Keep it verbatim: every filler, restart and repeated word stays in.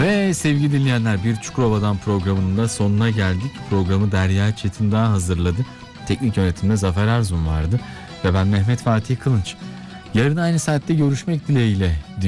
Ve sevgili dinleyenler, bir Çukurova'dan programının da sonuna geldik. Programı Derya Çetin daha hazırladı. Teknik yönetimde Zafer Erzun vardı. Ve ben Mehmet Fatih Kılınç. Yarın aynı saatte görüşmek dileğiyle diyorum.